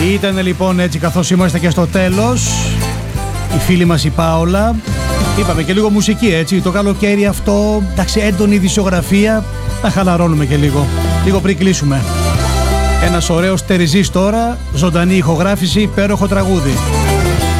Ήταν λοιπόν έτσι, καθώς είμαστε και στο τέλος, η φίλη μας η Πάολα. Είπαμε και λίγο μουσική, έτσι, το καλοκαίρι αυτό, εντάξει, έντονη ειδησιογραφία, να χαλαρώνουμε και λίγο πριν κλείσουμε. Ένας ωραίος τεριζής τώρα, ζωντανή ηχογράφηση, υπέροχο τραγούδι.